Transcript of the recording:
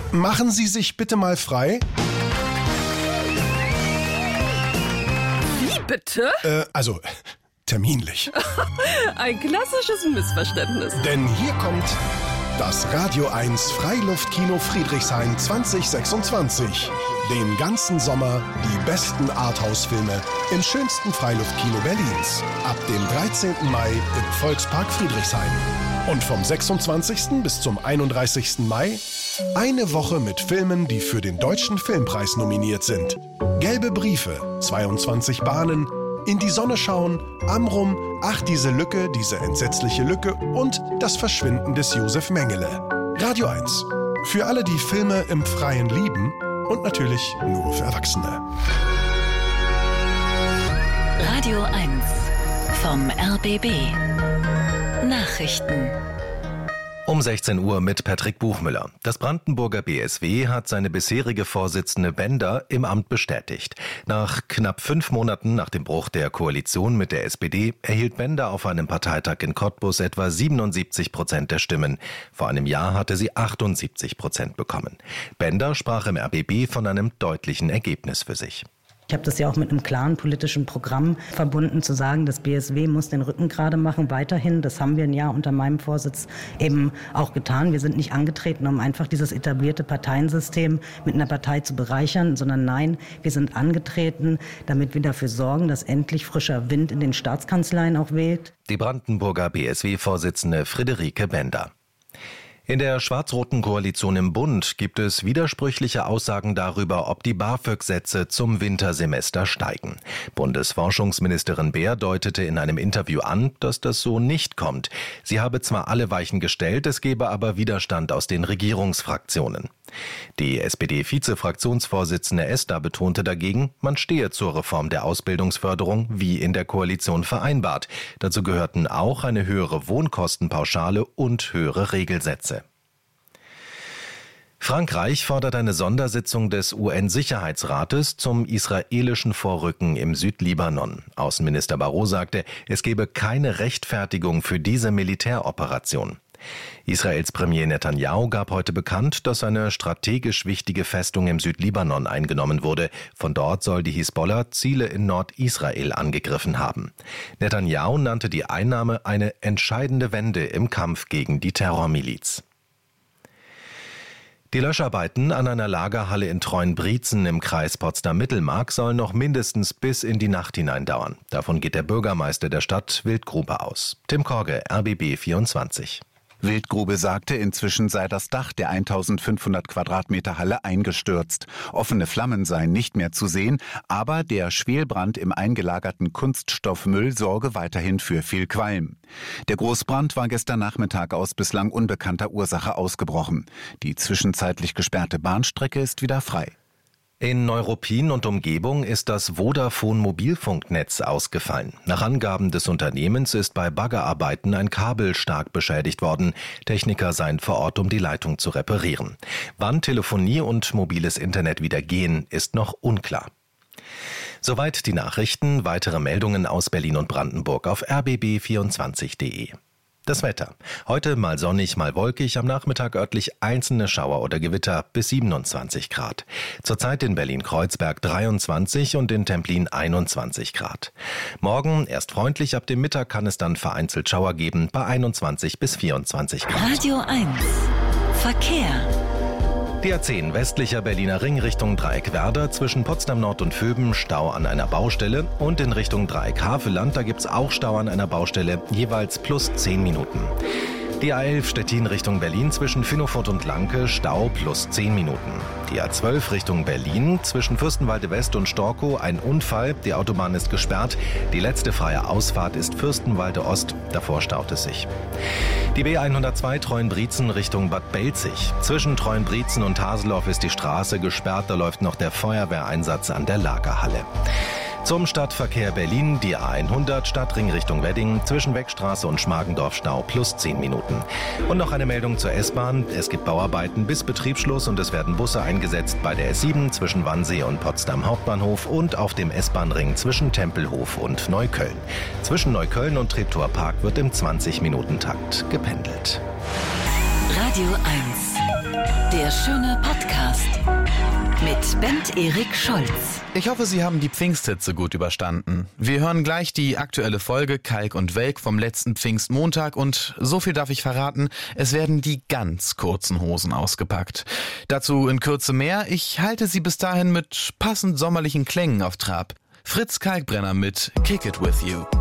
Machen Sie sich bitte mal frei. Wie bitte? Also, terminlich. Ein klassisches Missverständnis. Denn hier kommt das Radio 1 Freiluftkino Friedrichshain 2026. Den ganzen Sommer die besten Arthouse-Filme im schönsten Freiluftkino Berlins. Ab dem 13. Mai im Volkspark Friedrichshain. Und vom 26. bis zum 31. Mai eine Woche mit Filmen, die für den Deutschen Filmpreis nominiert sind. Gelbe Briefe, 22 Bahnen, In die Sonne schauen, Amrum, Ach diese Lücke, diese entsetzliche Lücke und Das Verschwinden des Josef Mengele. Radio 1. Für alle, die Filme im Freien lieben und natürlich nur für Erwachsene. Radio 1 vom RBB. Nachrichten. Um 16 Uhr mit Patrick Buchmüller. Das Brandenburger BSW hat seine bisherige Vorsitzende Bender im Amt bestätigt. Nach knapp 5 Monaten nach dem Bruch der Koalition mit der SPD erhielt Bender auf einem Parteitag in Cottbus etwa 77% der Stimmen. Vor einem Jahr hatte sie 78% bekommen. Bender sprach im RBB von einem deutlichen Ergebnis für sich. Ich habe das ja auch mit einem klaren politischen Programm verbunden, zu sagen, das BSW muss den Rücken gerade machen, weiterhin. Das haben wir ein Jahr unter meinem Vorsitz eben auch getan. Wir sind nicht angetreten, um einfach dieses etablierte Parteiensystem mit einer Partei zu bereichern, sondern nein, wir sind angetreten, damit wir dafür sorgen, dass endlich frischer Wind in den Staatskanzleien auch weht. Die Brandenburger BSW-Vorsitzende Friederike Bender. In der schwarz-roten Koalition im Bund gibt es widersprüchliche Aussagen darüber, ob die BAföG-Sätze zum Wintersemester steigen. Bundesforschungsministerin Beer deutete in einem Interview an, dass das so nicht kommt. Sie habe zwar alle Weichen gestellt, es gebe aber Widerstand aus den Regierungsfraktionen. Die SPD-Vize-Fraktionsvorsitzende Esther betonte dagegen, man stehe zur Reform der Ausbildungsförderung wie in der Koalition vereinbart. Dazu gehörten auch eine höhere Wohnkostenpauschale und höhere Regelsätze. Frankreich fordert eine Sondersitzung des UN-Sicherheitsrates zum israelischen Vorrücken im Südlibanon. Außenminister Barrot sagte, es gebe keine Rechtfertigung für diese Militäroperation. Israels Premier Netanyahu gab heute bekannt, dass eine strategisch wichtige Festung im Südlibanon eingenommen wurde. Von dort soll die Hisbollah Ziele in Nordisrael angegriffen haben. Netanyahu nannte die Einnahme eine entscheidende Wende im Kampf gegen die Terrormiliz. Die Löscharbeiten an einer Lagerhalle in Treuenbrietzen im Kreis Potsdam-Mittelmark sollen noch mindestens bis in die Nacht hinein dauern. Davon geht der Bürgermeister der Stadt Wildgrube aus. Tim Korge, RBB 24. Wildgrube sagte, inzwischen sei das Dach der 1500 Quadratmeter Halle eingestürzt. Offene Flammen seien nicht mehr zu sehen, aber der Schwelbrand im eingelagerten Kunststoffmüll sorge weiterhin für viel Qualm. Der Großbrand war gestern Nachmittag aus bislang unbekannter Ursache ausgebrochen. Die zwischenzeitlich gesperrte Bahnstrecke ist wieder frei. In Neuruppin und Umgebung ist das Vodafone-Mobilfunknetz ausgefallen. Nach Angaben des Unternehmens ist bei Baggerarbeiten ein Kabel stark beschädigt worden. Techniker seien vor Ort, um die Leitung zu reparieren. Wann Telefonie und mobiles Internet wieder gehen, ist noch unklar. Soweit die Nachrichten. Weitere Meldungen aus Berlin und Brandenburg auf rbb24.de. Das Wetter. Heute mal sonnig, mal wolkig, am Nachmittag örtlich einzelne Schauer oder Gewitter bis 27 Grad. Zurzeit in Berlin-Kreuzberg 23 und in Templin 21 Grad. Morgen erst freundlich, ab dem Mittag kann es dann vereinzelt Schauer geben bei 21 bis 24 Grad. Radio 1 Verkehr. Die A10 westlicher Berliner Ring Richtung Dreieck Werder, zwischen Potsdam Nord und Vöben Stau an einer Baustelle und in Richtung Dreieck Havelland, da gibt's auch Stau an einer Baustelle, jeweils plus 10 Minuten. Die A11 Stettin Richtung Berlin zwischen Finnofurt und Lanke, Stau plus 10 Minuten. Die A12 Richtung Berlin zwischen Fürstenwalde West und Storkow, ein Unfall, die Autobahn ist gesperrt. Die letzte freie Ausfahrt ist Fürstenwalde Ost, davor staut es sich. Die B102 Treuenbrietzen Richtung Bad Belzig. Zwischen Treuenbrietzen und Haseloff ist die Straße gesperrt, da läuft noch der Feuerwehreinsatz an der Lagerhalle. Zum Stadtverkehr Berlin, die A100 Stadtring Richtung Wedding, zwischen Weckstraße und Schmargendorf Stau plus 10 Minuten. Und noch eine Meldung zur S-Bahn. Es gibt Bauarbeiten bis Betriebsschluss und es werden Busse eingesetzt bei der S7 zwischen Wannsee und Potsdam Hauptbahnhof und auf dem S-Bahn-Ring zwischen Tempelhof und Neukölln. Zwischen Neukölln und Treptower Park wird im 20-Minuten-Takt gependelt. Radio 1 Der schöne Podcast mit Bent Erik Scholz. Ich hoffe, Sie haben die Pfingsthitze gut überstanden. Wir hören gleich die aktuelle Folge Kalk und Welk vom letzten Pfingstmontag und so viel darf ich verraten, es werden die ganz kurzen Hosen ausgepackt. Dazu in Kürze mehr. Ich halte Sie bis dahin mit passend sommerlichen Klängen auf Trab. Fritz Kalkbrenner mit Kick It With You.